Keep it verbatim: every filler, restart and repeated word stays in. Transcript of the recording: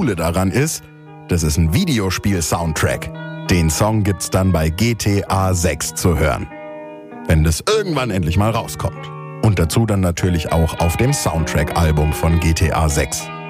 Coole daran ist, das ist ein Videospiel-Soundtrack. Den Song gibt's dann bei G T A sechs zu hören. Wenn das irgendwann endlich mal rauskommt. Und dazu dann natürlich auch auf dem Soundtrack-Album von G T A sechs.